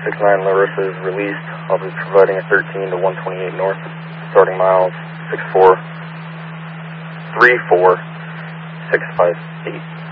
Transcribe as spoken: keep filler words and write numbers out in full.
six nine Larissa is released. I'll be providing a thirteen to one twenty-eight north, starting miles six four three four six five eight.